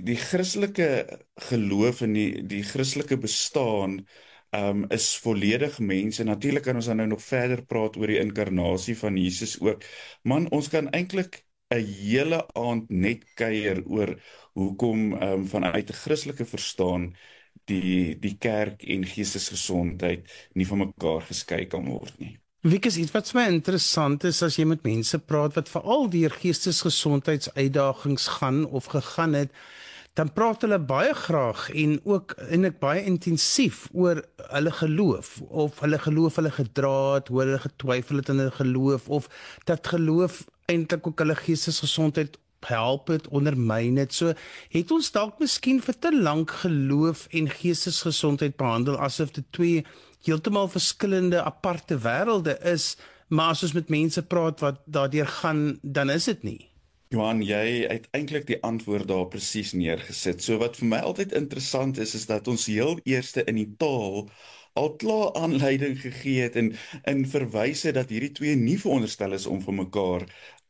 die Christelike geloof en die Christelike bestaan is volledig mens, en natuurlik kan ons dan nou nog verder praat oor die inkarnasie van Jesus ook. Man, ons kan eintlik 'n hele aand net kuier oor hoekom vanuit 'n Christelike verstaan die kerk en geestesgesondheid nie van mekaar geskei kan word nie. Wikus, iets wat vir my interessant is as jy met mense praat wat veral deur geestesgesondheidsuitdagings gaan of gegaan het, dan praat hulle baie graag en ook eintlik baie intensief oor hulle geloof, of hulle geloof hulle gedra het, hoe hulle getwyfel het in hulle geloof, of dat geloof eintlik ook hulle geestesgesondheid help het, ondermyn het. So het ons dalk miskien vir te lank geloof en geestesgesondheid behandel asof dit twee heeltemal verskillende aparte wêrelde is, maar as ons met mense praat wat daardeur gaan, dan is dit nie. Johan, jy het eintlik die antwoord daar presies neergesit. So wat vir my altyd interessant is dat ons heel eerste in die taal al klaar aanleiding gegee het en verwys het dat hierdie twee nie veronderstel is om vir mekaar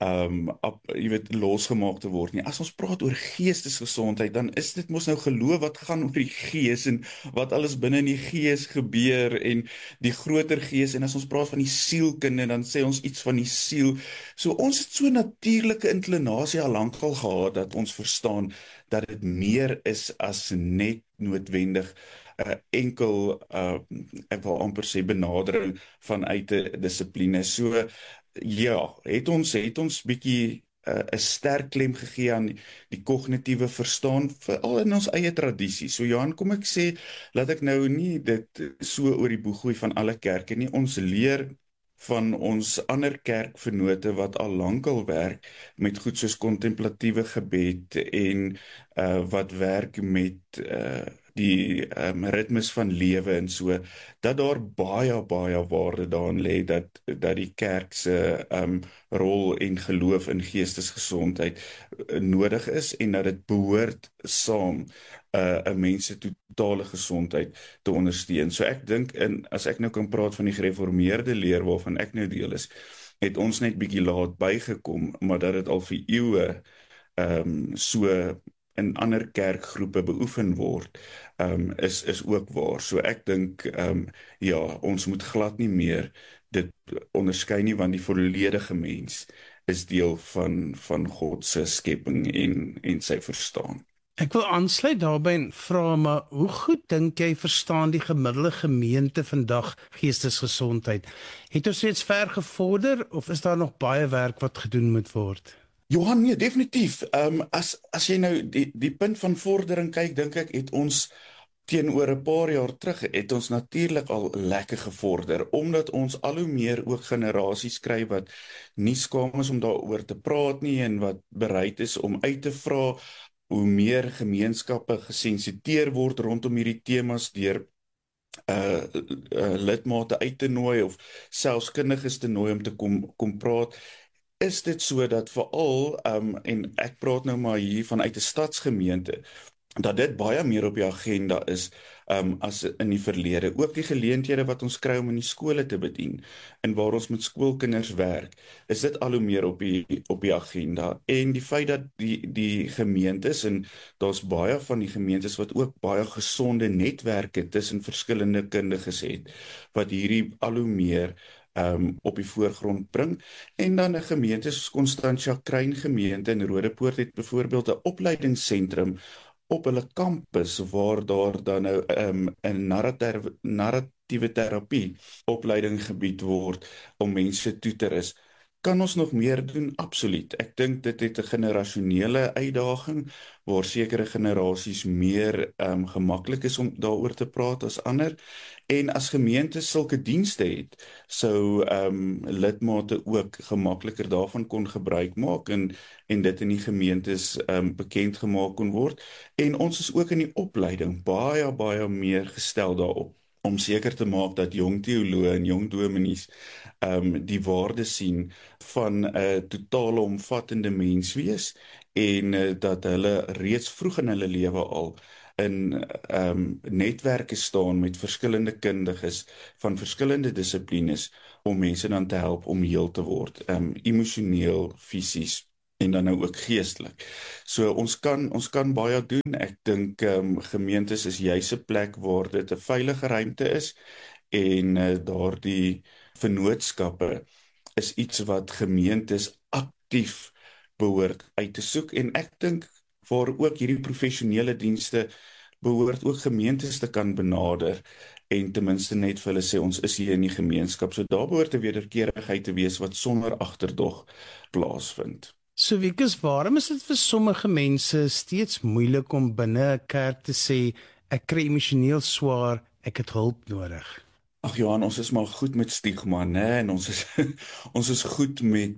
losgemaak te word nie. As ons praat oor geestesgesondheid, dan is dit mos nou geloof wat gaan oor die gees en wat alles binne in die gees gebeur en die groter gees, en as ons praat van die sielkunde, dan sê ons iets van die siel. So ons het so natuurlike inklinasie al lank al gehad dat ons verstaan dat dit meer is as net noodwendig enkel ek wil amper sê benadering vanuit 'n dissipline. So ja, het ons bietjie 'n sterk klem gegee aan die kognitiewe verstaan, veral in ons eie tradisie. So Johan, kom ek sê, laat ek nou nie dit so oor die boeg gooi van alle kerke nie. Ons leer van ons ander kerkvennote wat al lankal werk met goed soos kontemplatiewe gebed en wat werk met die ritmes van lewe en so, dat daar baie waarde daarin lê dat die kerk se rol en geloof in geestesgesondheid nodig is en dat dit behoort saam 'n mens se totale gesondheid te ondersteun. So ek dink, as ek nou kan praat van die gereformeerde leer waarvan ek nou deel is, het ons net bietjie laat bygekom, maar dat dit al vir eeue so in ander kerkgroepe beoefen word, is ook waar. So ek dink, ja, ons moet glad nie meer dit onderskei nie, want die volledige mens is deel van God se skepping en sy verstaan. Ek wil aansluit daarbey en vra, maar hoe goed dink jy verstaan die gemiddelde gemeente vandag geestesgesondheid? Het ons reeds ver gevorder of is daar nog baie werk wat gedoen moet word? Johan, nee, definitief. As jy nou die punt van vordering kyk, dink ek het ons teenoor 'n paar jaar terug het ons natuurlik al lekker gevorder, omdat ons al hoe meer ook generasies kry wat nie skaam is om daaroor te praat nie en wat bereid is om uit te vra, hoe meer gemeenskappe gesensiteer word rondom hierdie temas deur lidmate uit te nooi of selfs kundiges te nooi om te kom praat. Is dit so dat veral, en ek praat nou maar hier vanuit 'n stadsgemeente, dat dit baie meer op die agenda is as in die verlede. Ook die geleenthede wat ons kry om in die skole te bedien en waar ons met skoolkinders werk, is dit al hoe meer op die agenda. En die feit dat die gemeentes, en daar's baie van die gemeentes wat ook baie gesonde netwerke tussen verskillende kundiges het, wat hierdie al hoe meer op die voorgrond bring. En dan 'n gemeente soos Constantia Kruin gemeente in Rodepoort het byvoorbeeld 'n opleidingsentrum op hulle kampus waar daar dan nou 'n narratiewe terapie opleiding gebied word om mense toe te rus. Kan ons nog meer doen? Absoluut. Ek dink dit het 'n generasionele uitdaging waar sekere generasies meer gemaklik is om daaroor te praat as ander. En as gemeentes sulke dienste het, sou lidmate ook gemakliker daarvan kon gebruik maak en dit in die gemeentes bekend gemaak kon word. En ons is ook in die opleiding baie meer gestel daarop om seker te maak dat jong teoloë en jong dominees die waarde sien van 'n totale omvattende menswees en dat hulle reeds vroeg in hulle lewe al in netwerke staan met verskillende kundiges van verskillende dissiplines om mense dan te help om heel te word, emosioneel, fisies en dan nou ook geestelik. So ons kan baie doen. Ek dink gemeentes is juis 'n plek waar dit 'n veilige ruimte is en daardie vennootskappe is iets wat gemeentes aktief behoort uit te soek en ek dink waar ook hierdie professionele dienste behoort ook gemeentes te kan benader en ten minste net vir hulle sê ons is hier in die gemeenskap. So daar behoort 'n wederkerigheid te wees wat sonder agterdog plaasvind. So Wikus, waarom is dit vir sommige mense steeds moeilik om binne 'n kerk te sê ek kry emosioneel swaar, ek het hulp nodig? Ag Johan, ons is maar goed met stigma, né? En ons is ons is goed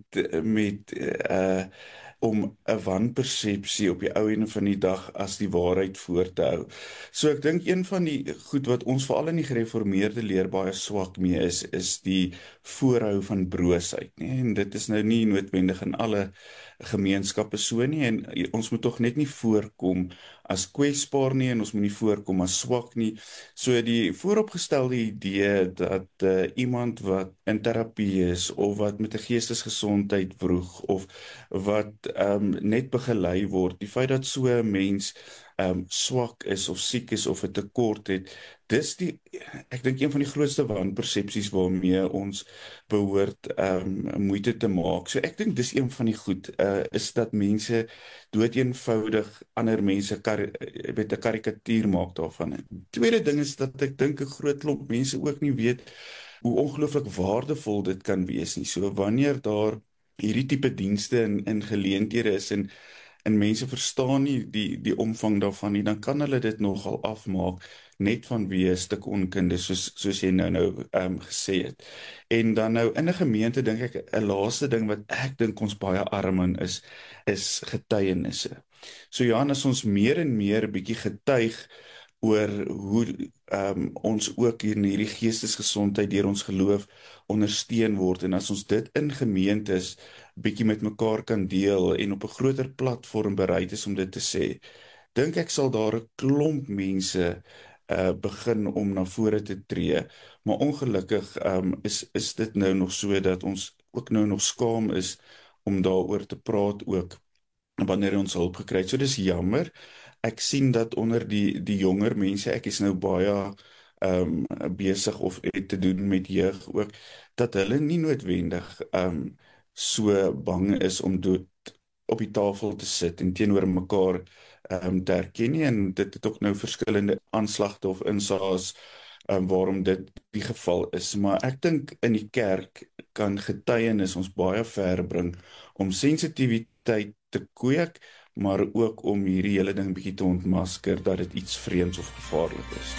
met om 'n wanpersepsie op die ou en van die dag as die waarheid voor te hou. So ek dink een van die goed wat ons veral in die gereformeerde leer baie swak mee is die voorhou van broosheid, né? En dit is nou nie noodwendig in alle gemeenskappe so nie en ons moet tog net nie voorkom as kwesbaar nie en ons moet nie voorkom as swak nie. So die vooropgestelde idee dat iemand wat in terapie is of wat met 'n geestesgesondheid vroeg of wat net begelei word, die feit dat so 'n mens swak is of siek is of 'n tekort het, dis ek dink een van die grootste wanpersepsies waarmee ons behoort moeite te maak. So ek dink dis een van die goed, is dat mense doeteenvoudig ander mense met 'n karikatuur maak daarvan. Tweede ding is dat ek dink 'n groot klomp mense ook nie weet hoe ongelooflik waardevol dit kan wees nie. So wanneer daar hierdie tipe dienste in geleenthede is en mense verstaan nie die omvang daarvan nie, dan kan hulle dit nogal afmaak net vanweë 'n stuk onkunde soos jy nou gesê het. En dan nou in 'n gemeente dink ek 'n laaste ding wat ek dink ons baie arm in is getuienisse. So ja, as ons meer en meer 'n bietjie getuig oor hoe ons ook hier in hierdie geestesgesondheid deur ons geloof ondersteun word en as ons dit in gemeentes bietjie met mekaar kan deel en op 'n groter platform bereid is om dit te sê, dink ek sal daar 'n klomp mense begin om na vore te tree. Maar ongelukkig is dit nou nog so dat ons ook nou nog skaam is om daaroor te praat ook wanneer ons hulp gekry het. So dis jammer. Ek sien dat onder die jonger mense, ek is nou baie besig of het te doen met jeug ook, dat hulle nie noodwendig so bang is om dood op die tafel te sit en teenoor mekaar te herken nie, en dit het ook nou verskillende aanslagte of insaas waarom dit die geval is. Maar ek dink in die kerk kan getuienis ons baie ver bring om sensitiwiteit te kweek, maar ook om hierdie hele ding bietjie te ontmasker dat dit iets vreemds of gevaarlik is.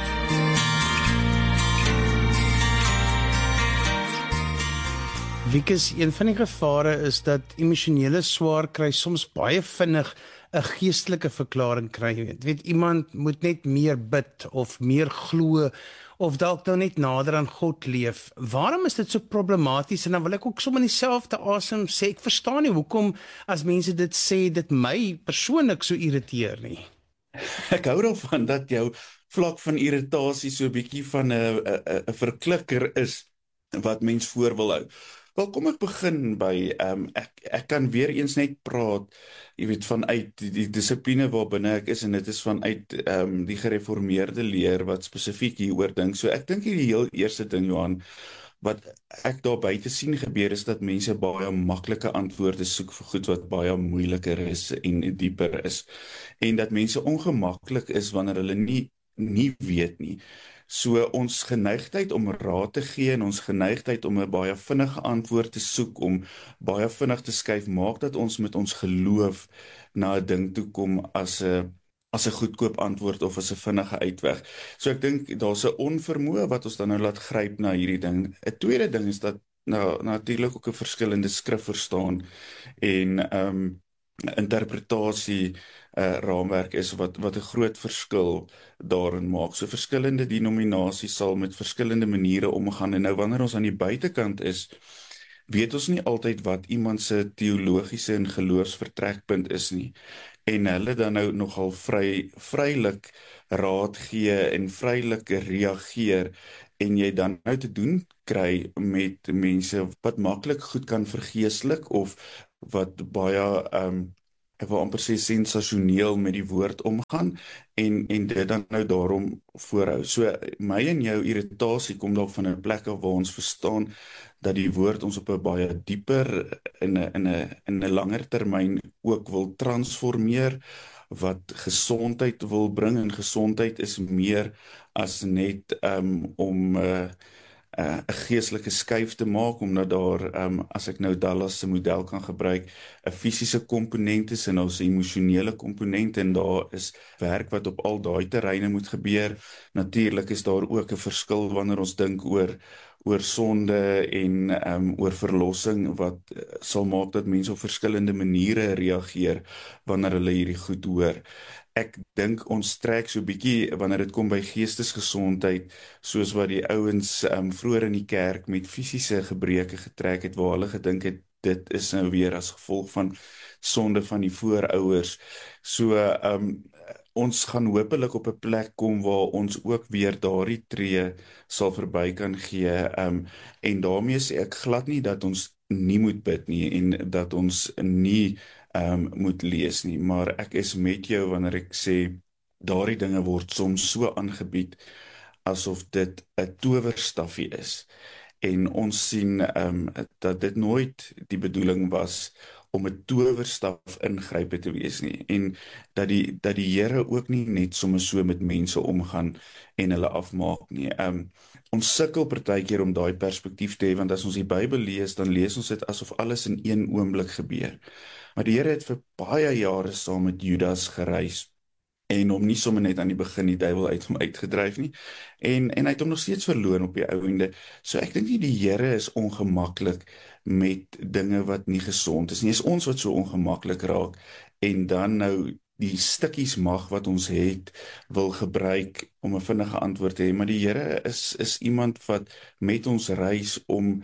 Wikus, een van die gevare is dat emosionele swaar kry soms baie vinnig 'n geestelike verklaring kry. Jy weet, iemand moet net meer bid of meer glo of dalk nou net nader aan God leef. Waarom is dit so problematies? En dan wil ek ook sommer in dieselfde asem sê, ek verstaan nie hoekom as mense dit sê, dit my persoonlik so irriteer nie. Ek hou daarvan dat jou vlak van irritasie so 'n bietjie van 'n verklikker is wat mens voor wil hou. Wel, kom ek begin by ek kan weer eens net praat, jy weet, vanuit die dissipline waarbinne ek is, en dit is vanuit die gereformeerde leer wat spesifiek hieroor dink. So ek dink die heel eerste ding, Johan, wat ek daar buite sien gebeur is dat mense baie maklike antwoorde soek vir goed wat baie moeiliker is en dieper is. En dat mense ongemaklik is wanneer hulle nie weet nie. So ons geneigtheid om raad te gee en ons geneigtheid om 'n baie vinnige antwoord te soek, om baie vinnig te skuif, maak dat ons met ons geloof na 'n ding toe kom as 'n goedkoop antwoord of as 'n vinnige uitweg. So ek dink daar's 'n onvermoë wat ons dan nou laat gryp na hierdie ding. 'n Tweede ding is dat natuurlik ook 'n verskillende skrif verstaan en interpretasie raamwerk is wat 'n groot verskil daarin maak. So verskillende denominasies sal met verskillende maniere omgaan, en nou wanneer ons aan die buitekant is, weet ons nie altyd wat iemand se teologiese en geloofsvertrekpunt is nie. En hulle dan nou nogal vrylik raad gee en vrylik reageer, en jy dan nou te doen kry met mense wat maklik goed kan vergeeslik of wat baie ek wil amper sê sensasioneel met die woord omgaan en dit dan nou daarom voorhou. So my en jou irritasie kom dalk van 'n plek af waar ons verstaan dat die woord ons op 'n baie dieper in 'n langer termyn ook wil transformeer, wat gesondheid wil bring, en gesondheid is meer as net om 'n geestelike skuif te maak, omdat daar as ek nou Dallas se model kan gebruik, 'n fisiese komponent is en ons emosionele komponent, en daar is werk wat op al daai terreine moet gebeur. Natuurlik is daar ook 'n verskil wanneer ons dink oor sonde en oor verlossing, wat sal maak dat mense op verskillende maniere reageer wanneer hulle hierdie goed hoor. Ek dink ons trek so bietjie wanneer dit kom by geestesgesondheid, soos wat die ouens vroeër in die kerk met fisiese gebreke getrek het, waar hulle gedink het dit is nou weer as gevolg van sonde van die voorouers. So ons gaan hopelik op 'n plek kom waar ons ook weer daardie tree sal verby kan gee. En daarmee sê ek glad nie dat ons nie moet bid nie en dat ons nie moet lees nie, maar ek is met jou wanneer ek sê daardie dinge word soms so aangebied asof dit 'n towerstafie is. En ons sien dat dit nooit die bedoeling was om 'n towerstaf ingrype te wees nie, en dat die Here ook nie net sommer so met mense omgaan en hulle afmaak nie. Ons sukkel partykeer om daai perspektief te hê, want as ons die Bybel lees, dan lees ons dit asof alles in een oomblik gebeur. Maar die Here het vir baie jare saam met Judas gereis, en hom nie sommer net aan die begin die duiwel uit hom uitgedryf nie, en hy het hom nog steeds verloon op die ou ende. So ek dink nie die Here is ongemaklik met dinge wat nie gesond is nie. Is ons wat so ongemaklik raak en dan nou die stukkies mag wat ons het wil gebruik om 'n vinnige antwoord te hê. Maar die Here is iemand wat met ons reis om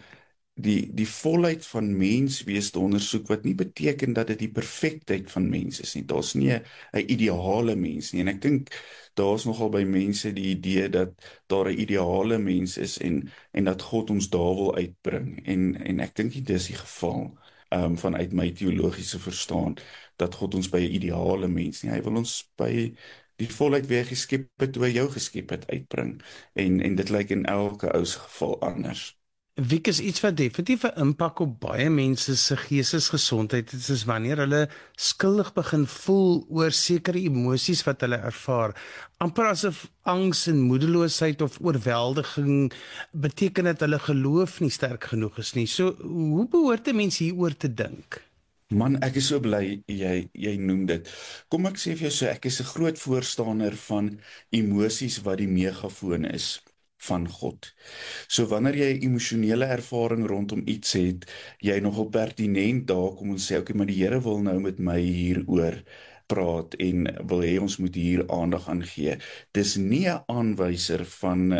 die volheid van mens wees te ondersoek, wat nie beteken dat dit die perfektheid van mens is nie. Daar's nie 'n ideale mens nie, en ek dink daar's nogal by mense die idee dat daar 'n ideale mens is en dat God ons daar wil uitbring, en ek dink nie dis die geval vanuit my teologiese verstaan, dat God ons by 'n ideale mens nie, hy wil ons by die volheid wie hy geskep het, toe hy jou geskep het, uitbring, en dit lyk in elke ou se geval anders. Wiek, is iets wat definitief 'n impak op baie mense se geestesgesondheid het, is wanneer hulle skuldig begin voel oor sekere emosies wat hulle ervaar. Amper asof angs en moedeloosheid of oorweldiging beteken dat hulle geloof nie sterk genoeg is nie. So, hoe behoort 'n mens hieroor te dink? Man, ek is so bly jy noem dit. Kom ek sê vir jou so, ek is 'n groot voorstander van emosies wat die megafoon is van God. So wanneer jy 'n emosionele ervaring rondom iets het, jy nogal pertinent daar kom en sê, okay, maar die Here wil nou met my hieroor praat en wil hê ons moet hier aandag aan gee. Dis nie 'n aanwyser van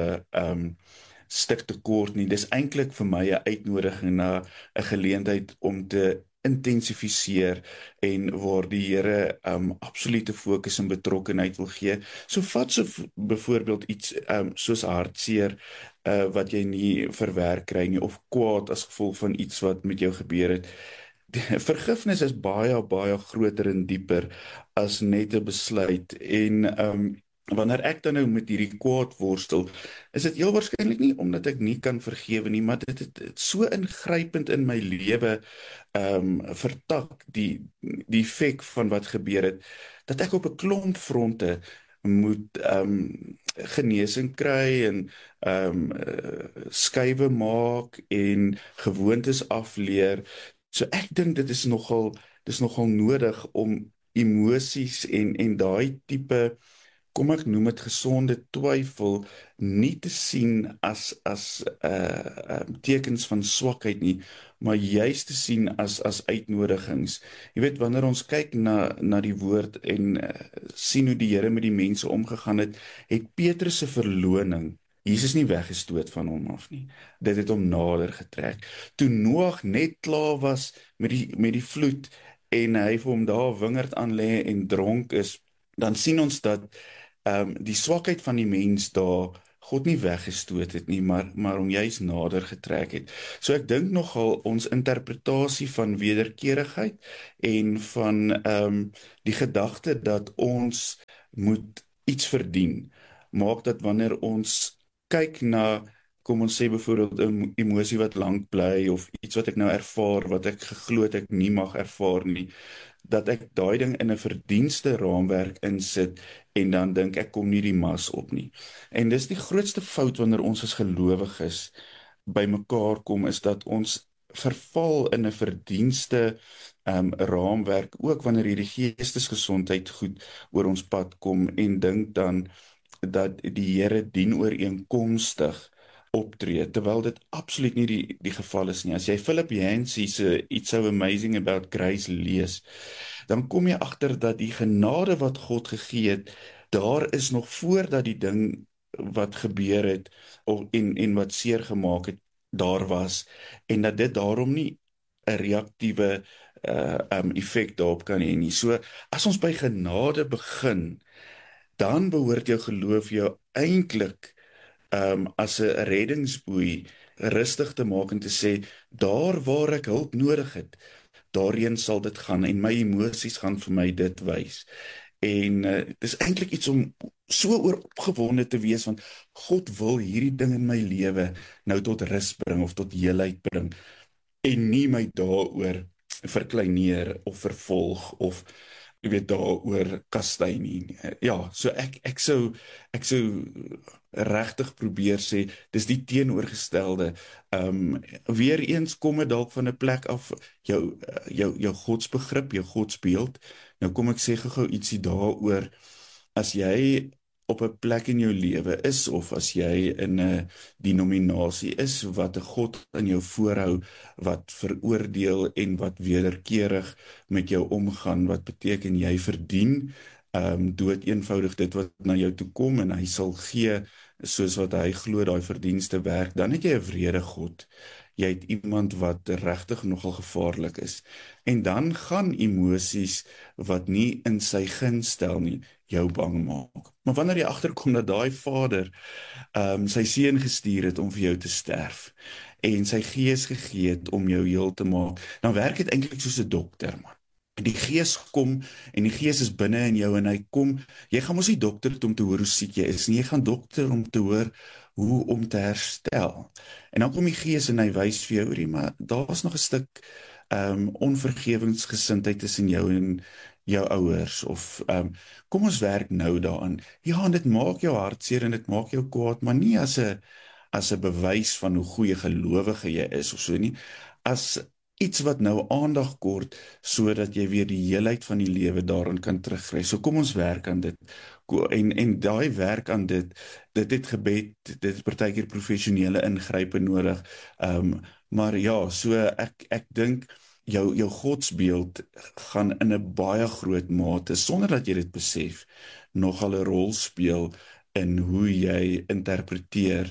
'n stuk tekort nie. Dis eintlik vir my 'n uitnodiging na 'n geleentheid om te intensifiseer, en waar die Here absolute fokus en betrokkenheid wil gee. So vat so byvoorbeeld iets soos hartseer wat jy nie verwerk kry nie, of kwaad as gevolg van iets wat met jou gebeur het. Vergifnis is baie baie groter en dieper as net 'n besluit, en wanneer ek dan nou met hierdie kwaad worstel, is dit heel waarskynlik nie omdat ek nie kan vergewe nie, maar dit het so ingrypend in my lewe vertak, die effek van wat gebeur het, dat ek op 'n klomp fronte moet genesing kry en skuwe maak en gewoontes afleer. So ek dink dit is nogal nodig om emosies en daai tipe, kom ek noem dit gesonde twyfel, nie te sien as tekens van swakheid nie, maar juist te sien as uitnodigings. Jy weet, wanneer ons kyk na die woord en sien hoe die Here met die mense omgegaan het, het Petrus se verloning Jesus nie weggestoot van hom af nie. Dit het hom nader getrek. Toe Noag net klaar was met die vloed en hy vir hom daar 'n wingerd aan lê en dronk is, dan sien ons dat die swakheid van die mens daar God nie weggestoot het nie, maar hom juis nader getrek het. So ek dink nogal ons interpretasie van wederkerigheid en van die gedagte dat ons moet iets verdien, maak dat wanneer ons kyk na, kom ons sê byvoorbeeld 'n emosie wat lank bly, of iets wat ek nou ervaar, wat ek geglo het ek nie mag ervaar nie, dat ek daai ding in 'n verdienste raamwerk insit, en dan dink ek kom nie die mas op nie. En dis die grootste fout wanneer ons as gelowiges by mekaar kom, is dat ons verval in 'n verdienste raamwerk, ook wanneer hierdie geestesgesondheid goed oor ons pad kom, en dink dan dat die Here dienooreenkomstig optree, terwyl dit absoluut nie die geval is nie. As jy Philip Yancey se It's So Amazing About Grace lees, dan kom jy agter dat die genade wat God gegee het, daar is nog voordat die ding wat gebeur het, en wat seer gemaak het, daar was, en dat dit daarom nie 'n reaktiewe effek daarop kan hê nie. So, as ons by genade begin, dan behoort jou geloof jou eintlik as 'n reddingsboei rustig te maak en te sê, daar waar ek hulp nodig het, daarheen sal dit gaan, en my emosies gaan vir my dit wys. En dit is eintlik iets om so oor opgewonde te wees, want God wil hierdie ding in my lewe nou tot rus bring, of tot heelheid bring, en nie my daaroor verkleineer, of vervolg, of jy weet, daaroor kastei nie. Ja, so ek sou regtig probeer sê, dis die teenoorgestelde. Weer eens kom dit dalk van 'n plek af, jou godsbegrip, jou godsbeeld. Nou kom ek sê gou ietsie daaroor, as jy op 'n plek in jou lewe is, of as jy in 'n denominasie is, wat 'n God in jou voorhou, wat veroordeel en wat wederkerig met jou omgaan, wat beteken jy verdien dood eenvoudig dit wat na jou toe kom, en hy sal gee soos wat hy glo daai verdienste werk, dan het jy 'n wrede God. Jy het iemand wat regtig nogal gevaarlik is. En dan gaan emosies wat nie in sy guns stel nie, jou bang maak. Maar wanneer jy agterkom dat daai Vader sy seun gestuur het om vir jou te sterf, en sy gees gegee het om jou heel te maak, dan werk dit eintlik soos 'n dokter, man. Die gees kom, en die gees is binne in jou, en hy kom, jy gaan mos nie dokter om te hoor hoe siek jy is nie, jy gaan dokter om te hoor hoe om te herstel. En dan kom die gees en hy wys vir jou, maar daar was nog 'n stuk onvergewingsgesindheid tussen jou en jou ouers, of kom ons werk nou daaraan. Ja, en dit maak jou hartseer en dit maak jou kwaad, maar nie as 'n bewys van hoe goeie gelowige jy is of so nie, as iets wat nou aandag kort, sodat jy weer die heelheid van die lewe daarin kan terugkry. So kom ons werk aan dit. En daai werk aan dit het gebed, dit het partykeer professionele ingrype nodig. Maar ja, so ek dink jou godsbeeld gaan in 'n baie groot mate, sonder dat jy dit besef, nogal 'n rol speel in hoe jy interpreteer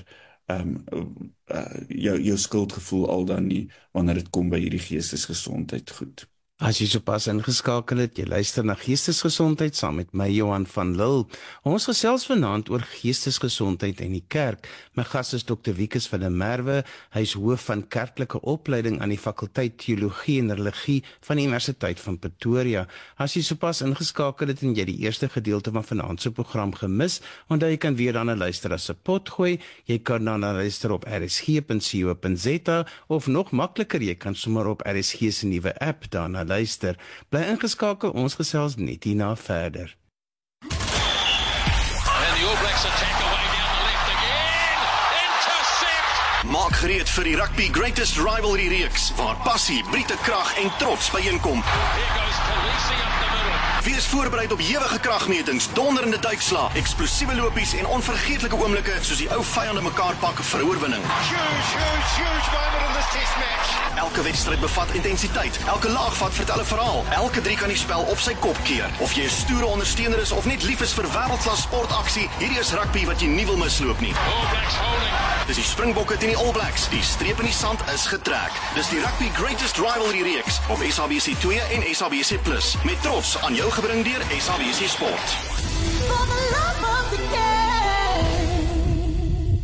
jou skuldgevoel al dan nie, wanneer dit kom by hierdie geestesgesondheid goed. As jy sopas ingeskakel het, jy luister na Geestesgesondheid saam met my Johan van Lille. Ons gesels vanaand oor geestesgesondheid en die kerk. My gas is Dr. Wikus van der Merwe. Hy is hoof van kerklike opleiding aan die fakulteit Teologie en Religie van die Universiteit van Pretoria. As jy sopas ingeskakel het en jy die eerste gedeelte van vanaand se program gemis, onthou jy kan weer daarna luister as 'n potgooi. Jy kan daarna luister op rsg.co.za of nog makliker, jy kan sommer op RSG se nuwe app daarna luister. Bly ingeskakel, ons gesels net hierna verder. And the All Blacks attack away down the left again. Intercept! Maak gereed vir die Rugby Greatest Rivalry reeks, waar passie, Briete krag en trots byeenkom. Here goes policing up the middle. Wees voorbereid op ewige kragmetings, donderende duikslae, eksplosiewe lopies en onvergeetlike oomblikke soos die ou vyande mekaar pak vir oorwinning. Huge moment in this test match. Elke wedstryd bevat intensiteit, elke laag vat vertel 'n verhaal, elke drie kan die spel op sy kop keer. Of jy 'n stoere ondersteuner is of net lief is vir wêreldklas sportaksie, hierdie is rugby wat jy nie wil misloop nie. All Blacks holding. Dis die Springbokke teen die All Blacks. Die streep in die sand is getrek. Dis die Rugby Greatest Rivalry reeks op SABC 2 en SABC Plus. Met trots aan jou gebring deur SABC Sport. For the love of the game.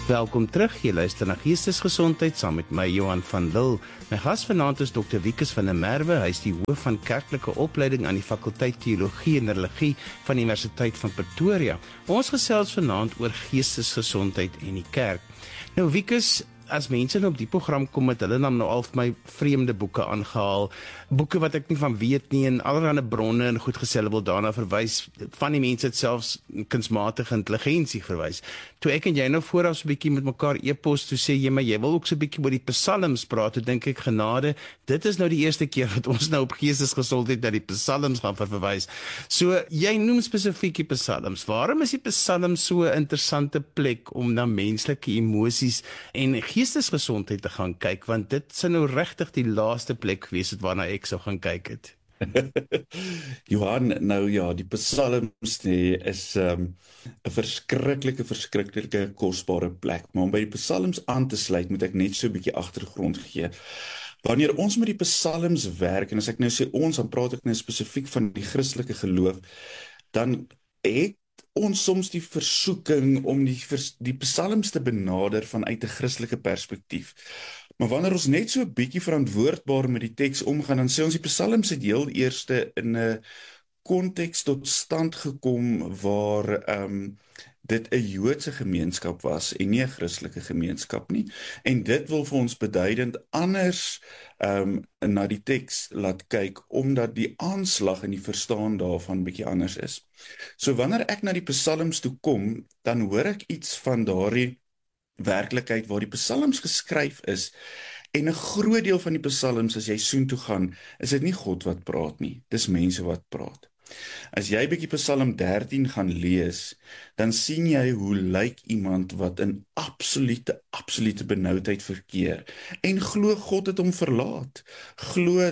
Welkom terug, jy luister na Geestesgesondheid saam met my Johan van Lille. My gas vanaand is Dr. Wikus van der Merwe, hy is die hoof van kerklike opleiding aan die fakulteit Teologie en Religie van die Universiteit van Pretoria. Ons gesels vanaand oor geestesgesondheid en die kerk. Nou Wikus, as mense nou op die program kom met hulle dan nou al vir my vreemde boeke aangehaal, boeke wat ek nie van weet nie en allerlei bronne en goed gesê, hulle wil daarna verwys, van die mense het selfs kunsmatige intelligensie verwys. Toe ek en jy nou vooraf so 'n bietjie met mekaar e-pos, toe sê jy, maar jy wil ook so 'n bietjie oor die psalms praat, toe dink ek genade, dit is nou die eerste keer wat ons nou op geestesgesondheid na die psalms gaan verwys. So, jy noem spesifiek die psalms. Waarom is die psalms so 'n interessante plek om na menslike emosies en geestesgesondheid te gaan kyk, want dit sou nou regtig die laaste plek wees waarna ek sou gaan kyk het. Johan, nou ja, die psalms is 'n verskriklike kosbare plek, maar om by die psalms aan te sluit, moet ek net so 'n bietjie agtergrond gee. Wanneer ons met die psalms werk, en as ek nou sê ons, dan praat ek nou spesifiek van die Christelike geloof, dan het ons soms die versoeking om die psalms te benader vanuit 'n Christelike perspektief. Maar wanneer ons net so 'n bietjie verantwoordbaar met die teks omgaan, dan sê ons die psalms het heel eerste in 'n konteks tot stand gekom waar dit 'n Joodse gemeenskap was en nie 'n Christelike gemeenskap nie. En dit wil vir ons beduidend anders na die teks laat kyk, omdat die aanslag en die verstaan daarvan bietjie anders is. So wanneer ek na die psalms toe kom, dan hoor ek iets van daardie werklikheid waar die psalms geskryf is, en 'n groot deel van die psalms, as jy soontoe gaan, is dit nie God wat praat nie, dis mense wat praat. As jy bietjie Psalm 13 gaan lees, dan sien jy hoe lyk iemand wat in absolute benoudheid verkeer, en glo God het hom verlaat, glo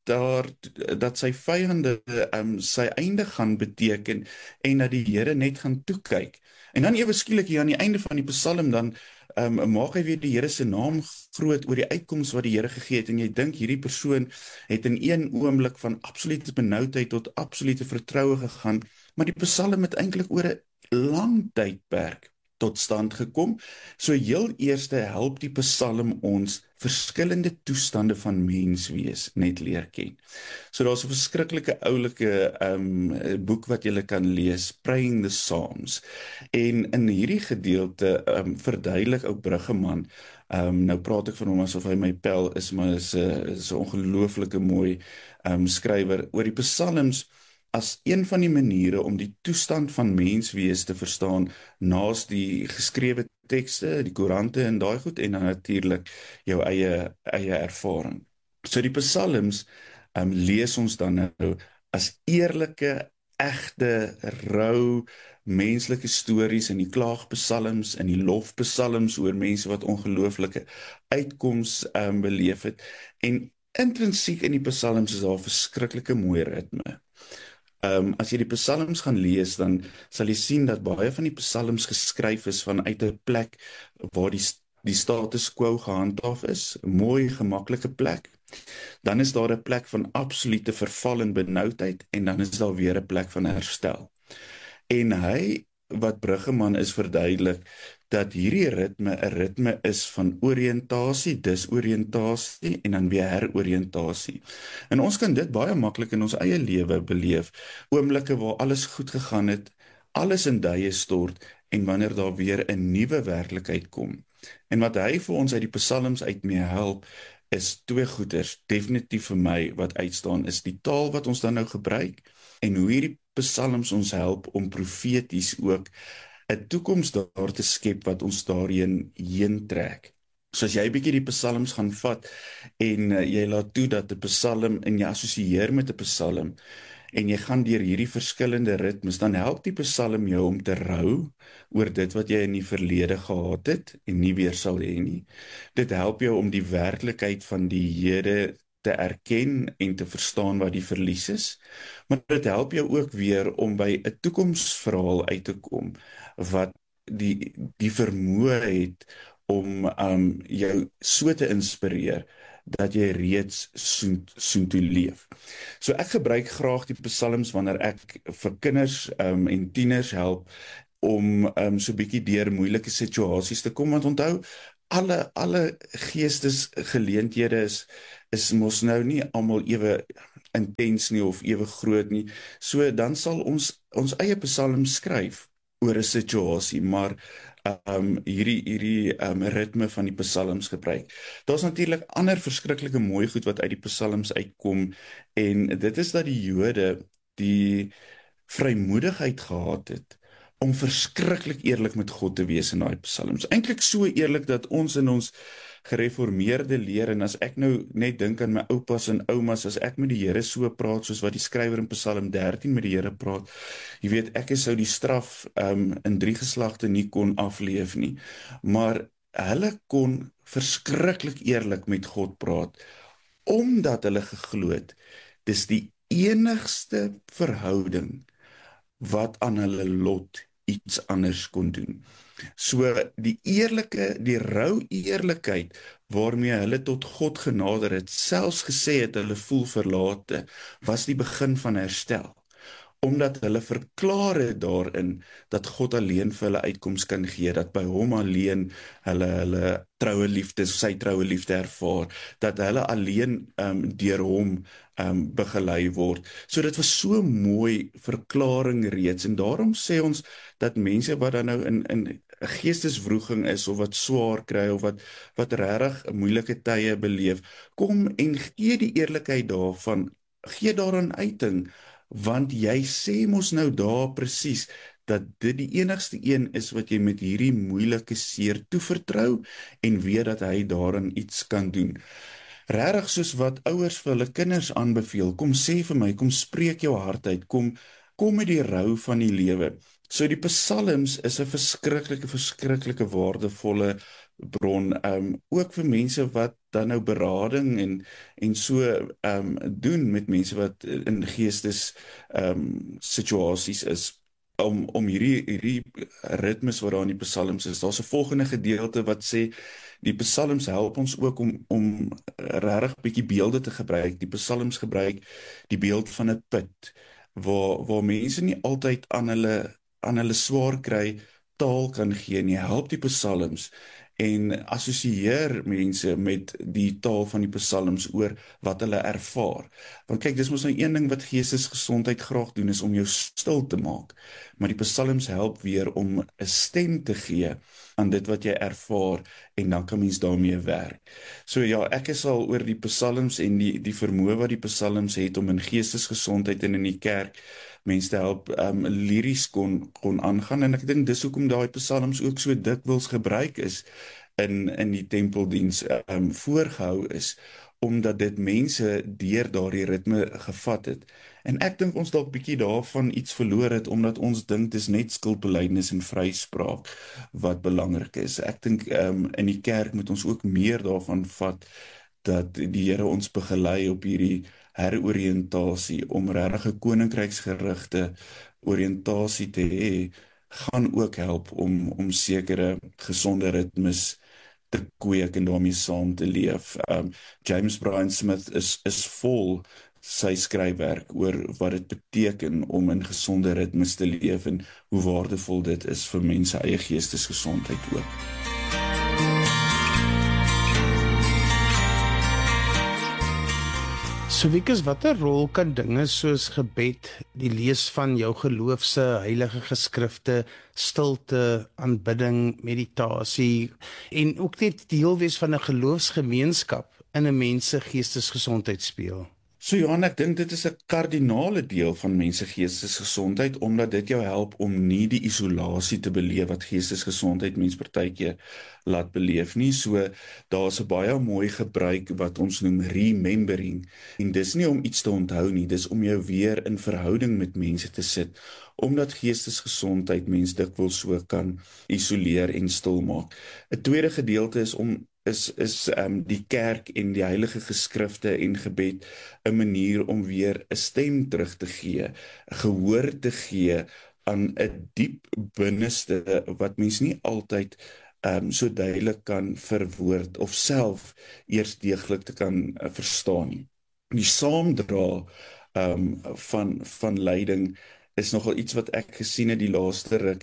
dat sy vyande sy einde gaan beteken, en dat die Here net gaan toekyk. En dan ewe skielik hier aan die einde van die Psalm, dan maak hy weer die Here se naam groot oor die uitkoms wat die Here gegee het, en jy dink hierdie persoon het in een oomblik van absolute benoudheid tot absolute vertroue gegaan, maar die Psalm het eintlik oor 'n lang tydperk tot stand gekom. So heel eerste help die Psalm ons verskillende toestande van menswees net leer ken. So daar's 'n verskriklike oulike boek wat jy kan lees, Praying the Psalms. En in hierdie gedeelte verduidelik ou Bruggeman, nou praat ek van hom asof hy my pel is, maar is 'n ongelooflike mooi skrywer oor die Psalms as een van die maniere om die toestand van menswees te verstaan, naas die geskrewe tekste, die koerante en daai goed, en dan natuurlik jou eie ervaring. So die psalms lees ons dan nou as eerlike, egte, rou, menslike stories, in die klaagpsalms, in die lofpsalms oor mense wat ongelooflike uitkoms beleef het, en intrinsiek in die psalms is daar verskriklike mooi ritme. As jy die psalms gaan lees, dan sal jy sien dat baie van die psalms geskryf is vanuit 'n plek waar die status quo gehandhaaf is, 'n mooi, gemaklike plek. Dan is daar 'n plek van absolute verval en benoudheid, en dan is daar weer 'n plek van herstel. En hy, wat Bruggeman is, verduidelik dat hierdie ritme 'n ritme is van oriëntasie, disoriëntasie en dan weer heroriëntasie. En ons kan dit baie maklik in ons eie lewe beleef, oomblikke waar alles goed gegaan het, alles in duie stort, en wanneer daar weer 'n nuwe werklikheid kom. En wat hy vir ons uit die psalms uit mee help, is twee goeders, definitief vir my wat uitstaan, is die taal wat ons dan nou gebruik, en hoe hierdie psalms ons help om profeties ook 'n toekoms daar te skep wat ons daarheen trek. So as jy bietjie die psalms gaan vat en jy laat toe dat 'n psalm en jy assosieer met 'n psalm en jy gaan deur hierdie verskillende ritmes, dan help die psalm jou om te rou oor dit wat jy in die verlede gehad het en nie weer sal hê nie. Dit help jou om die werklikheid van die Here te erken en te verstaan wat die verlies is, maar dit help jou ook weer om by 'n toekomsverhaal uit te kom wat die vermoë het om jou so te inspireer dat jy reeds soontoe leef. So ek gebruik graag die psalms wanneer ek vir kinders en tieners help, om so 'n bietjie deur moeilike situasies te kom, want onthou, alle geestesgeleenthede is mos nou nie almal ewe intens nie of ewe groot nie. So dan sal ons eie psalm skryf oor 'n situasie, maar hierdie ritme van die psalms gebruik. Daar's natuurlik ander verskriklike mooi goed wat uit die psalms uitkom, en dit is dat die Jode die vrymoedigheid gehad het om verskriklik eerlik met God te wees in daai psalms. Eintlik so eerlik dat ons in ons gereformeerde leer, en as ek nou net dink aan my oupas en oumas, as ek met die Here so praat soos wat die skrywer in Psalm 13 met die Here praat, jy weet, ek sou die straf in 3 geslagte nie kon afleef nie, maar hulle kon verskriklik eerlik met God praat, omdat hulle geglo het, dis die enigste verhouding wat aan hulle lot iets anders kon doen. So die rou eerlikheid waarmee hulle tot God genader het, selfs gesê het hulle voel verlate, was die begin van herstel. Omdat hulle verklaar het daarin dat God alleen vir hulle uitkoms kan gee, dat by hom alleen hulle troue liefde, sy troue liefde ervaar, dat hulle alleen deur hom begelei word. So dit was so mooi verklaring reeds, en daarom sê ons dat mense wat dan nou in geesteswroging is, of wat swaar kry, of wat regtig moeilike tye beleef, kom en gee die eerlikheid daarvan, gee daaraan uiting, want jy sê mos nou daar presies dat dit die enigste een is wat jy met hierdie moeilike seer toevertrou, en weet dat hy daarin iets kan doen. Regtig soos wat ouers vir hulle kinders aanbeveel, kom sê vir my, kom spreek jou hart uit, kom met die rou van die lewe. So die psalms is 'n verskriklike waardevolle bron, ook vir mense wat dan nou berading en so doen met mense wat in geestes situasies is, om hierdie ritmes wat daar in die psalms is. Daar's 'n volgende gedeelte wat sê, die psalms help ons ook om regtig bietjie beelde te gebruik. Die psalms gebruik die beeld van 'n put, waar mense nie altyd aan hulle swaar kry taal kan gee nie. Help die psalms en assosieer mense met die taal van die psalms oor wat hulle ervaar. Want kyk, dis mos nou een ding wat geestesgesondheid graag doen, is om jou stil te maak. Maar die psalms help weer om 'n stem te gee aan dit wat jy ervaar, en dan kan mens daarmee werk. So ja, ek is al oor die psalms en die vermoë wat die psalms het om in geestesgesondheid en in die kerk mense te help liries kon aangaan, en ek dink dis hoekom daai psalms ook so dikwels gebruik is in die tempeldiens voorgehou is, omdat dit mense deur daardie ritme gevat het. En ek dink ons dalk bietjie daarvan iets verloor het, omdat ons dink dis net skuldbelydenis en vryspraak wat belangrik is. Ek dink in die kerk moet ons ook meer daarvan vat, dat die Here ons begelei op hierdie heroriëntasie, om regtig 'n koninkryksgerigte oriëntasie te hê, gaan ook help om sekere gesonde ritmes te kweek en daarmee saam te leef. James Bryan Smith is vol sy skryfwerk oor wat dit beteken om in gesonde ritmes te leef, en hoe waardevol dit is vir mense eie geestesgesondheid ook. So Wikus, watter rol kan dinge soos gebed, die lees van jou geloofse heilige geskrifte, stilte, aanbidding, meditasie en ook net deel wees van 'n geloofsgemeenskap in 'n mens se geestesgesondheid speel? So Johan, ek dink dit is 'n kardinale deel van mense geestesgesondheid, omdat dit jou help om nie die isolasie te beleef wat geestesgesondheid mens partykeer laat beleef nie. So daar's 'n baie mooi gebruik wat ons noem remembering, en dis nie om iets te onthou nie, dis om jou weer in verhouding met mense te sit, omdat geestesgesondheid mens dikwels so kan isoleer en stil maak. 'n Tweede gedeelte is die kerk en die heilige geskrifte en gebed 'n manier om weer 'n stem terug te gee, 'n gehoor te gee aan 'n diep binneste wat mens nie altyd so duidelik kan verwoord of self eers deeglik te kan verstaan nie. Die saamdra van lyding is nogal iets wat ek gesien het die laaste ruk,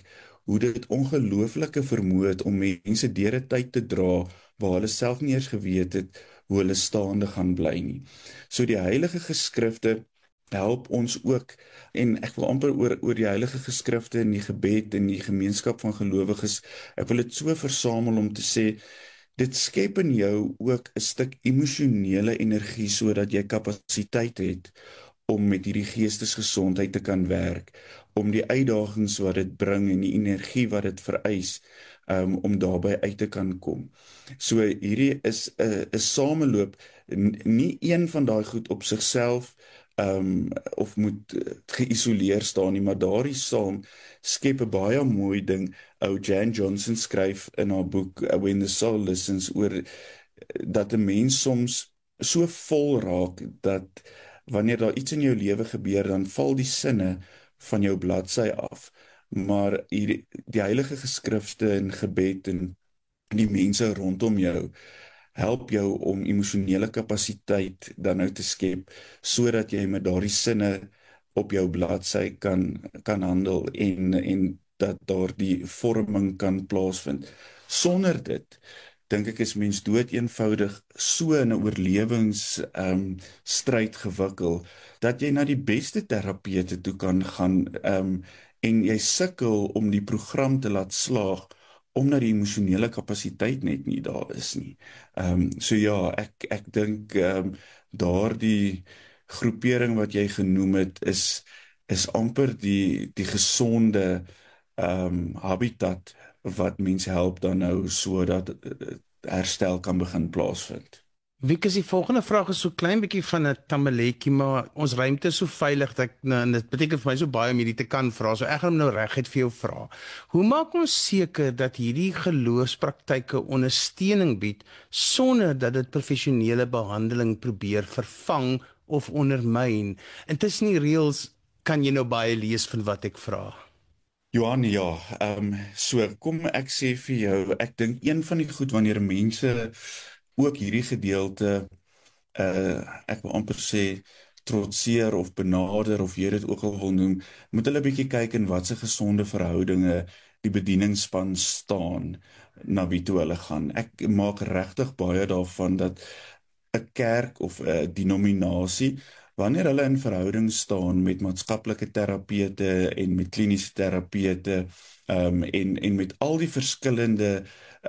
hoe dit ongelooflike vermoë het om mense deur 'n tyd te dra waar hulle self nie eers geweet het hoe hulle staande gaan bly nie. So die Heilige Geskrifte help ons ook, en ek wil amper oor die Heilige Geskrifte en die gebed en die gemeenskap van gelowiges, ek wil dit so versamel om te sê, dit skep in jou ook 'n stuk emosionele energie sodat jy kapasiteit het om met hierdie geestesgesondheid te kan werk, om die uitdagings wat dit bring en die energie wat dit vereis, om daarby uit te kan kom. So hierdie is 'n sameloop, nie een van daai goed op sigself of moet geïsoleer staan nie, maar daardie saam skep 'n baie mooi ding. Ou Jan Johnson skryf in haar boek When the Soul Listens oor dat 'n mens soms so vol raak dat wanneer daar iets in jou lewe gebeur, dan val die sinne van jou bladsy af. Maar die Heilige Geskrifte en gebed en die mense rondom jou help jou om emosionele kapasiteit dan nou te skep, sodat jy met daardie sinne op jou bladsy kan handel en dat daar die vorming kan plaasvind. Sonder dit, dink ek is mens dood eenvoudig so in 'n oorlewingsstryd gewikkel, dat jy na die beste terapeute toe kan gaan, en jy sukkel om die program te laat slaag, omdat die emosionele kapasiteit net nie daar is nie. So ja, ek dink daardie groepering wat jy genoem het, is amper die gesonde habitat wat mense help dan nou sodat herstel kan begin plaasvind. Wiek, is die volgende vraag is so klein bietjie van 'n tammeletjie, maar ons ruimte is so veilig dat dit beteken vir my so baie om hierdie te kan vra. So ek gaan hom nou reguit vir jou vra. Hoe maak ons seker dat hierdie geloofspraktyke ondersteuning bied sonder dat dit professionele behandeling probeer vervang of ondermyn? Intussen die reëls kan jy nou baie lees van wat ek vra. Johan, ja, so kom ek sê vir jou, ek dink een van die goed wanneer mense ook hierdie gedeelte, ek wil amper sê, trotseer of benader, of jy dit ook al wil noem, moet hulle bietjie kyk in wat se gesonde verhoudinge die bedieningsspan staan, na wie toe hulle gaan. Ek maak regtig baie daarvan dat 'n kerk of 'n denominasie, wanneer hulle in verhouding staan met maatskaplike terapeute en met kliniese terapeute, en met al die verskillende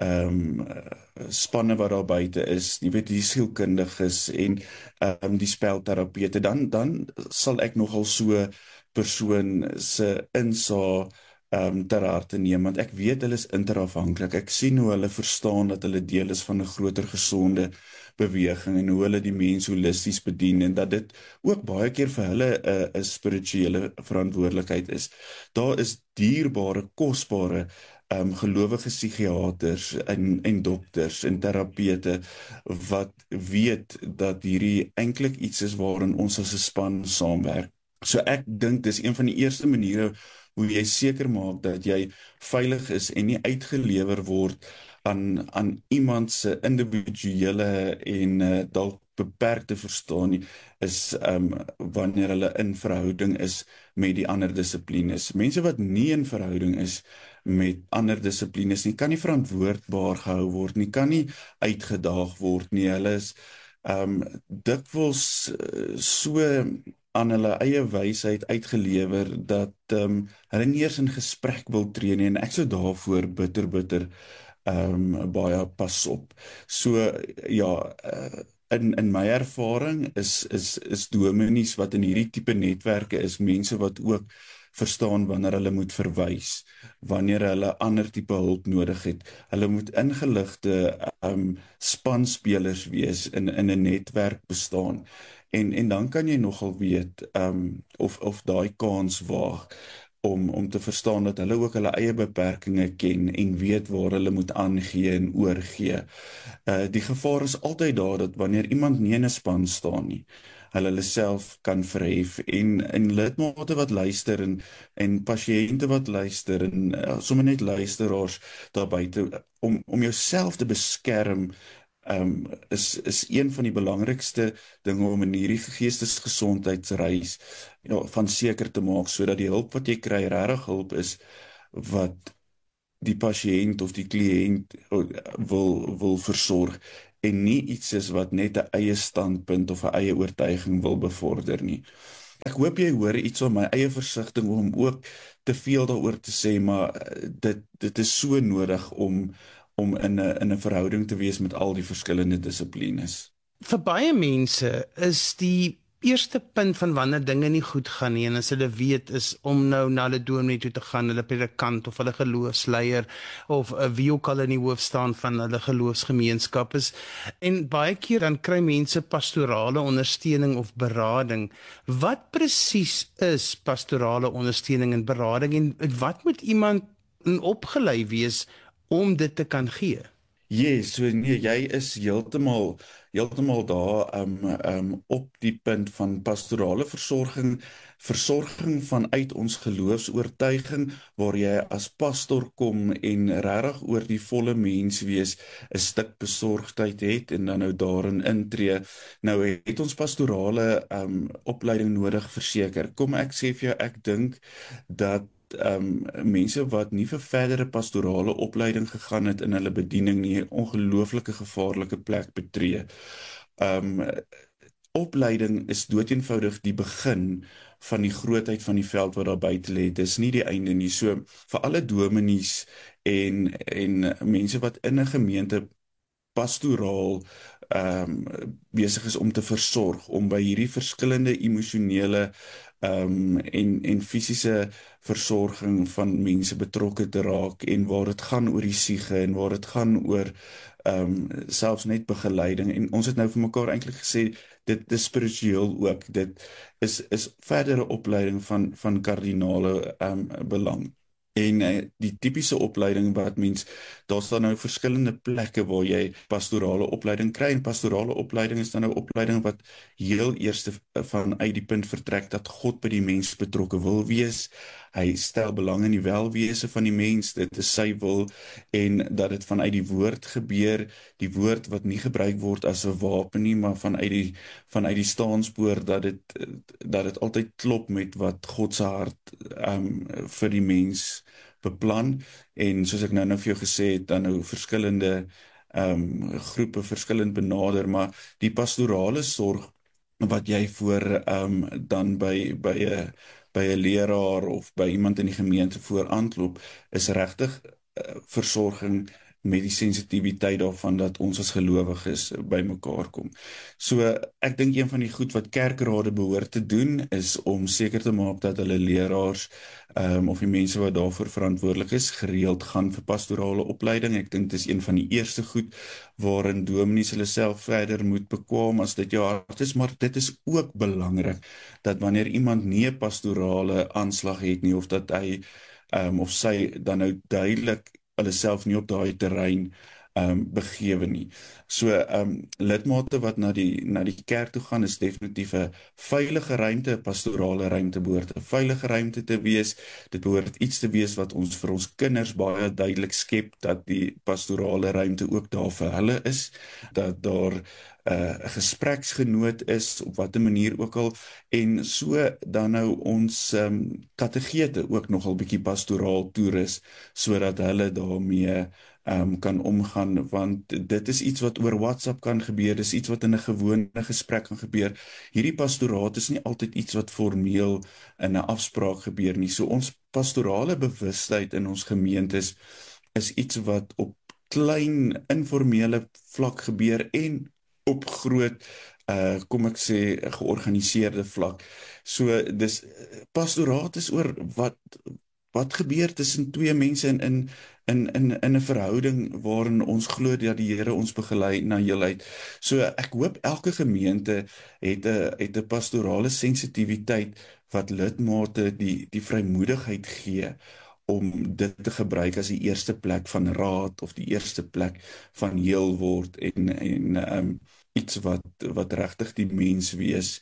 spanne wat daar buite is, jy weet, die sielkundiges en die spelterapeute, dan sal ek nogal so persoon se insaag ter harte neem, want ek weet hulle is interafhanklik. Ek sien hoe hulle verstaan dat hulle deel is van 'n groter gesonde beweging en hoe hulle die mens holisties bedien en dat dit ook baie keer vir hulle 'n spirituele verantwoordelikheid is. Daar is dierbare, kosbare gelowige psigiaters en dokters en terapeute wat weet dat hierdie eintlik iets is waarin ons as 'n span saamwerk. So ek dink dis een van die eerste maniere hoe jy seker maak dat jy veilig is en nie uitgelewer word aan iemand se individuele en dalk beperkte verstaan nie, is wanneer hulle in verhouding is met die ander dissiplines. Mense wat nie in verhouding is met ander dissiplines nie, kan nie verantwoordbaar gehou word nie, kan nie uitgedaag word nie. Hulle is dikwels so aan hulle eie wysheid uitgelewer dat hulle nie eers in gesprek wil tree nie, en ek sou daarvoor bitter baie pas op. So ja, in my ervaring is dominees wat in hierdie tipe netwerke is, mense wat ook verstaan wanneer hulle moet verwys, wanneer hulle ander tipe hulp nodig het. Hulle moet ingeligte spanspelers wees in 'n netwerk bestaan. En dan kan jy nogal weet of daai kans waag om te verstaan dat hulle ook hulle eie beperkings ken en weet waar hulle moet aangee en oorgee. Die gevaar is altyd daar dat wanneer iemand nie in 'n span staan nie, hulle self kan verhef en lidmate wat luister en pasiënte wat luister en sommer net luisteraars daar buite, om jouself te beskerm, is een van die belangrikste dinge om in hierdie geestesgesondheidsreis van seker te maak, sodat die hulp wat jy kry regtig hulp is wat die pasiënt of die kliënt wil versorg en nie iets is wat net 'n eie standpunt of 'n eie oortuiging wil bevorder nie. Ek hoop jy hoor iets van my eie versigtiging om ook te veel daaroor te sê, maar dit is so nodig om in 'n verhouding te wees met al die verskillende dissiplines. Vir baie mense is die eerste punt van wanneer dinge nie goed gaan nie, en as hulle weet, is om nou na hulle dominee toe te gaan, hulle predikant of hulle geloofsleier of wie ook al in die hoof staan van hulle geloofsgemeenskap is. En baie keer dan kry mense pastorale ondersteuning of berading. Wat presies is pastorale ondersteuning en berading, en wat moet iemand opgelei wees om dit te kan gee? Yes, so nee, jy is heeltemal daar op die punt van pastorale versorging vanuit ons geloofsoortuiging, waar jy as pastor kom en regtig oor die volle mens wees 'n stuk besorgdheid het en dan nou daarin intree. Nou het ons pastorale opleiding nodig, verseker. Kom ek sê vir jou, ek dink dat mense wat nie vir verdere pastorale opleiding gegaan het in hulle bediening nie, 'n ongelooflike gevaarlike plek betree. Opleiding is doeteenvoudig die begin van die grootheid van die veld wat daar buite lê. Dis nie die einde nie. So vir alle dominees en mense wat in 'n gemeente pastoraal besig is om te versorg, om by hierdie verskillende emosionele en fisiese versorging van mense betrokke te raak, en waar dit gaan oor die siege en waar dit gaan oor selfs net begeleiding, en ons het nou vir mekaar eintlik gesê dit is spiritueel ook, dit is verdere opleiding van kardinale belang. En die tipiese opleiding wat mens, daar staan nou verskillende plekke waar jy pastorale opleiding kry, en pastorale opleiding is dan nou opleiding wat heel eerste vanuit die punt vertrek dat God by die mens betrokke wil wees. Hy stel belang in die welwese van die mens, dit is sy wil, en dat dit vanuit die woord gebeur, die woord wat nie gebruik word as 'n wapen nie, maar vanuit die staanspoor, dat dit altyd klop met wat God se hart vir die mens beplan. En soos ek nou vir jou gesê het, dan nou verskillende groepe verskillend benader, maar die pastorale sorg wat jy voor dan by 'n leraar of by iemand in die gemeente voor aanklop, is regtig versorging met die sensitiwiteit daarvan dat ons as gelowiges by mekaar kom. So ek dink een van die goed wat kerkrade behoort te doen is om seker te maak dat hulle leraars of die mense wat daarvoor verantwoordelik is, gereeld gaan vir pastorale opleiding. Ek dink dit is een van die eerste goed waarin dominees hulle self verder moet bekwam as dit jou hart is, maar dit is ook belangrik dat wanneer iemand nie 'n pastorale aanslag het nie, of dat hy of sy dan nou duidelik hulle self nie op daai terrein begewe nie. So lidmate wat na die kerk toe gaan, is definitief 'n veilige ruimte, 'n pastorale ruimte behoort 'n veilige ruimte te wees. Dit behoort iets te wees wat ons vir ons kinders baie duidelik skep, dat die pastorale ruimte ook daar vir hulle is, dat daar 'n gespreksgenoot is, op watter manier ook al, en so dan nou ons kategete ook nogal bietjie pastoraal toerus, sodat hulle daarmee kan omgaan, want dit is iets wat oor WhatsApp kan gebeur, dis iets wat in 'n gewone gesprek kan gebeur. Hierdie pastoraat is nie altyd iets wat formeel in 'n afspraak gebeur nie. So ons pastorale bewustheid in ons gemeentes is iets wat op klein informele vlak gebeur en op groot kom ek sê georganiseerde vlak. So dis pastoraat is oor wat gebeur tussen twee mense in 'n verhouding waarin ons glo dat die Here ons begelei na heelheid. So ek hoop elke gemeente het 'n pastorale sensitiwiteit wat lidmate die vrymoedigheid gee om dit te gebruik as die eerste plek van raad of die eerste plek van heel word en iets wat regtig die mens wees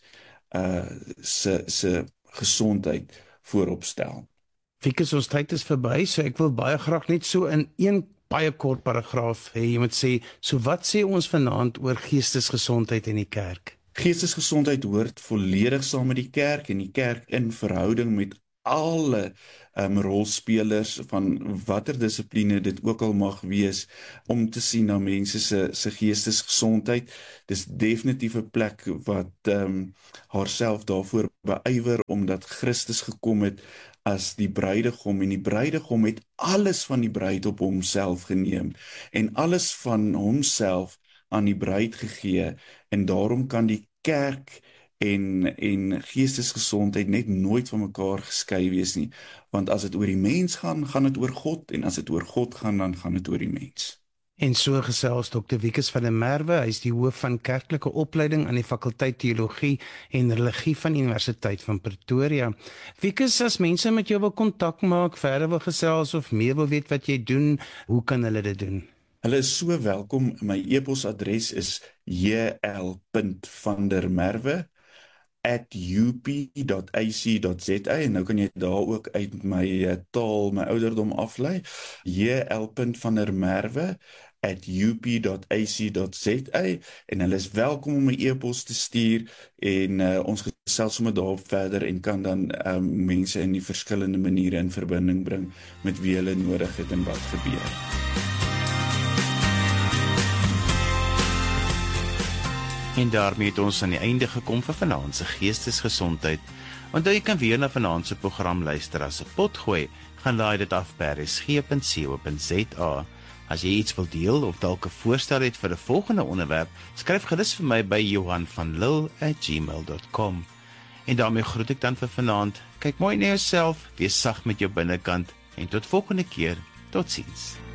se gesondheid voorop stel. Fikus, ons tyd is verby, so ek wil baie graag net so in een baie kort paragraaf hê, jy moet sê, so wat sê ons vanaand oor geestesgesondheid in die kerk? Geestesgesondheid hoort volledig saam met die kerk en die kerk in verhouding met alle rolspelers van watter dissipline dit ook al mag wees, om te sien na mense se geestesgesondheid. Dis definitief 'n plek wat haarself daarvoor beywer, omdat Christus gekom het as die bruidegom, en die bruidegom het alles van die bruid op homself geneem, en alles van homself aan die bruid gegee, en daarom kan die kerk en geestesgesondheid net nooit van mekaar geskei wees nie, want as dit oor die mens gaan, gaan dit oor God, en as dit oor God gaan, dan gaan dit oor die mens. En so gesels Dr. Wikus van der Merwe, hy is die hoof van kerklike opleiding aan die fakulteit Teologie en Religie van Universiteit van Pretoria. Wikus, as mense met jou wil kontak maak, verder wil gesels of meer wil weet wat jy doen, hoe kan hulle dit doen? Hulle is so welkom. My e-posadres is jl.vandermerwe@up.ac.za, en nou kan jy daar ook uit my taal, my ouderdom aflei. jl.vandermerwe@up.ac.za, en hulle is welkom om 'n e-pos te stuur, en ons gesels sommer daarop verder, en kan dan mense in die verskillende maniere in verbinding bring met wie hulle nodig het en wat gebeur. En daarmee het ons aan die einde gekom vir vanaand se geestesgesondheid. Onthou jy kan weer na vanaand se program luister as 'n potgooi. Gaan laai dit af by rsg.co.za. As jy iets wil deel of dalk 'n voorstel het vir 'n volgende onderwerp, skryf gerus vir my by johanvanlil@gmail.com. En daarmee groet ek dan vir vanaand. Kyk mooi na jouself, wees sag met jou binnekant, en tot volgende keer. Totsiens.